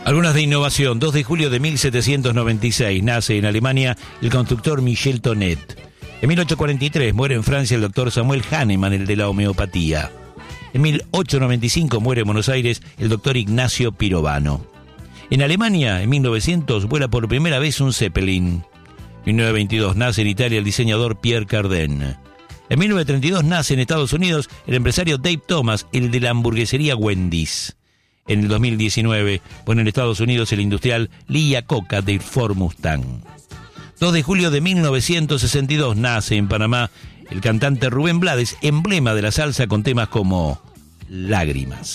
Algunas de innovación. 2 de julio de 1796 nace en Alemania el constructor Michel Tonnet. En 1843 muere en Francia el doctor Samuel Hahnemann, el de la homeopatía. En 1895 muere en Buenos Aires el doctor Ignacio Pirovano. En Alemania, en 1900, vuela por primera vez un Zeppelin. En 1922 nace en Italia el diseñador Pierre Cardin. En 1932 nace en Estados Unidos el empresario Dave Thomas, el de la hamburguesería Wendy's. En el 2019 pone en Estados Unidos el industrial Lee Iacocca de Ford Mustang. 2 de julio de 1962 nace en Panamá el cantante Rubén Blades, emblema de la salsa con temas como Lágrimas.